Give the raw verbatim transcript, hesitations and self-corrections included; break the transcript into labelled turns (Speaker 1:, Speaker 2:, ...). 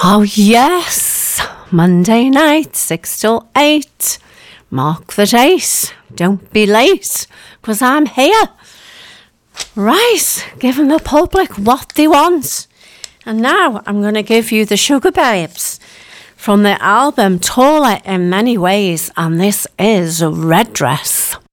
Speaker 1: Oh yes, Monday night, six till eight. Mark the date. Don't be late, 'cause I'm here. Right, giving the public what they want. And now I'm going to give you the Sugababes from the album Taller in Many Ways, and this is Red Dress.